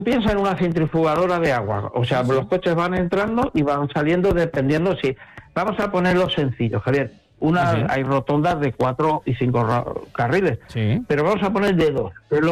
piensa en una centrifugadora de agua, o sea, los coches van entrando y van saliendo dependiendo si... Vamos a ponerlo sencillo, Javier. Hay rotondas de 4 y 5 carriles, pero vamos a poner de 2,